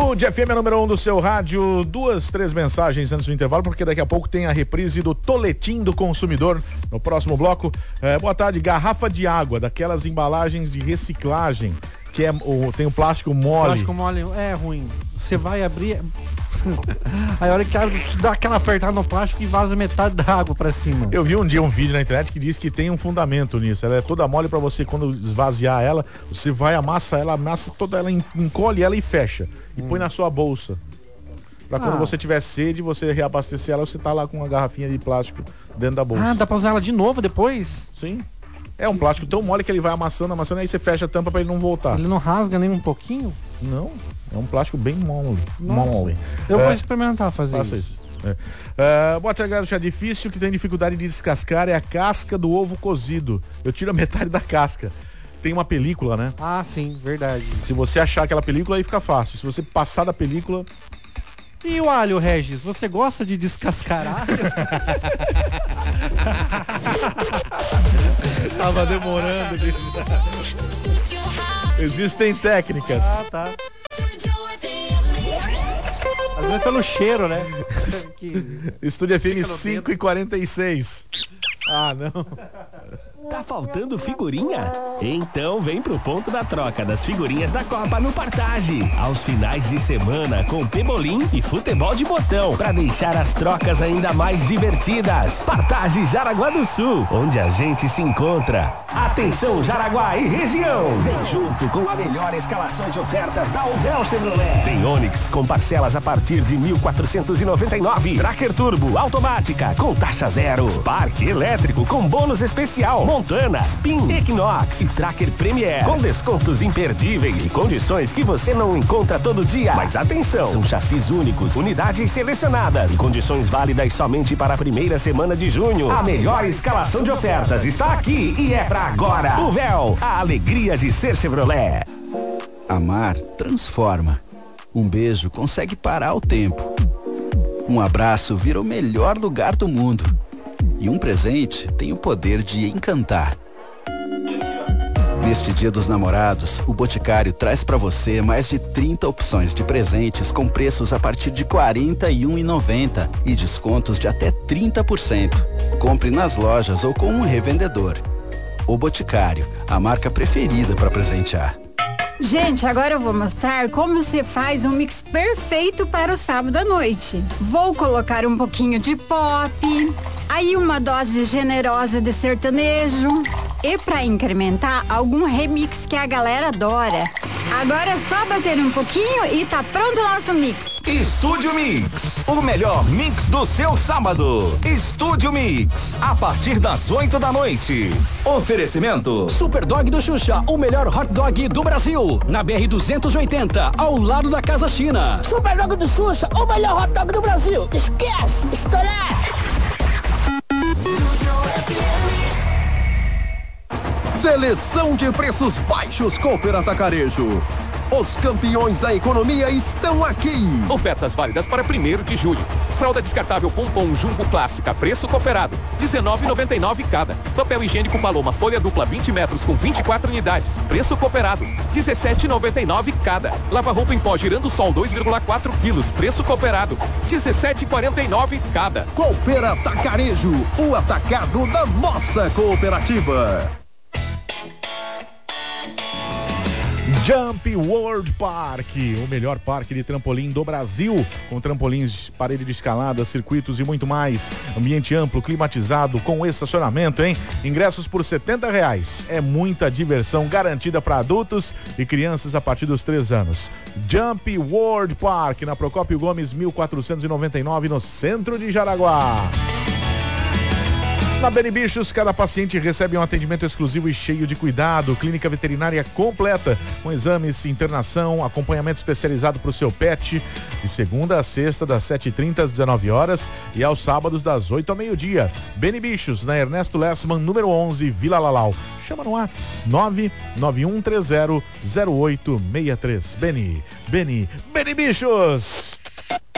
Estúdio FM número 1 do seu rádio. 2, 3 mensagens antes do intervalo, porque daqui a pouco tem a reprise do Toletim do Consumidor no próximo bloco. Boa tarde. Garrafa de água, daquelas embalagens de reciclagem, que tem o plástico mole. O plástico mole é ruim. Você vai abrir... Aí a hora que abre, dá aquela apertada no plástico e vaza metade da água pra cima. Eu vi um dia um vídeo na internet que diz que tem um fundamento nisso. Ela é toda mole pra você, quando esvaziar ela, você vai, amassa toda, ela encolhe ela e fecha. E põe na sua bolsa. Pra quando você tiver sede, você reabastecer ela, você tá lá com uma garrafinha de plástico dentro da bolsa. Ah, dá pra usar ela de novo depois? Sim. É um plástico tão mole que ele vai amassando, aí você fecha a tampa pra ele não voltar. Ele não rasga nem um pouquinho? Não, é um plástico bem mole. Eu vou experimentar fazer isso. Boa tarde, galera. É difícil, que tem dificuldade de descascar é a casca do ovo cozido. Eu tiro a metade da casca. Tem uma película, né? Ah, sim, verdade. Se você achar aquela película, aí fica fácil. Se você passar da película... E o alho, Regis? Você gosta de descascar alho? Tava demorando. Existem técnicas. Ah, tá. Às vezes pelo cheiro, né? Estúdio FM 5h46. Ah, não. Tá faltando figurinha? Então vem pro ponto da troca das figurinhas da Copa no Partage. Aos finais de semana com pebolim e futebol de botão, pra deixar as trocas ainda mais divertidas. Partage Jaraguá do Sul, onde a gente se encontra. Atenção Jaraguá e região. Vem junto com a melhor escalação de ofertas da Uvel Chevrolet. Tem Onix com parcelas a partir de 1.499. Tracker Turbo automática com taxa zero. Spark elétrico com bônus especial. Montana, Spin, Equinox e Tracker Premier com descontos imperdíveis e condições que você não encontra todo dia. Mas atenção, são chassis únicos, unidades selecionadas e condições válidas somente para a primeira semana de junho. A melhor escalação de ofertas está aqui e é pra agora. Uvel, a alegria de ser Chevrolet. Amar transforma. Um beijo consegue parar o tempo. Um abraço vira o melhor lugar do mundo. E um presente tem o poder de encantar. Neste Dia dos Namorados, o Boticário traz para você mais de 30 opções de presentes com preços a partir de R$ 41,90 e descontos de até 30%. Compre nas lojas ou com um revendedor. O Boticário, a marca preferida para presentear. Gente, agora eu vou mostrar como se faz um mix perfeito para o sábado à noite. Vou colocar um pouquinho de pop, aí uma dose generosa de sertanejo e para incrementar, algum remix que a galera adora. Agora é só bater um pouquinho e tá pronto o nosso mix. Estúdio Mix, o melhor mix do seu sábado. Estúdio Mix, a partir das 8 da noite. Oferecimento Super Dog do Xuxa, o melhor hot dog do Brasil. Na BR-280, ao lado da Casa China. Super Dog do Xuxa, o melhor hot dog do Brasil. Esquece, estourar. Seleção de preços baixos Cooper Atacarejo. Os campeões da economia estão aqui. Ofertas válidas para 1º de julho. Fralda descartável Pompom Jumbo Clássica, preço cooperado, R$19,99 cada. Papel higiênico Paloma, folha dupla 20 metros com 24 unidades, preço cooperado, R$17,99 cada. Lava-roupa em pó Girando Sol 2,4 quilos, preço cooperado, R$17,49 cada. Cooper Atacarejo, o atacado da nossa cooperativa. Jump World Park, o melhor parque de trampolim do Brasil, com trampolins, parede de escalada, circuitos e muito mais. Ambiente amplo, climatizado, com estacionamento, hein? Ingressos por R$70. É muita diversão garantida para adultos e crianças a partir dos 3 anos. Jump World Park, na Procópio Gomes, 1499, no centro de Jaraguá. Na Beni Bichos, cada paciente recebe um atendimento exclusivo e cheio de cuidado. Clínica veterinária completa, com exames, internação, acompanhamento especializado para o seu pet. De segunda a sexta, das 7h30 às 19 horas e aos sábados, das 8 ao meio-dia. Beni Bichos, na Ernesto Lessman, número 11, Vila Lalau. Chama no WhatsApp 991300863. Beni Bichos.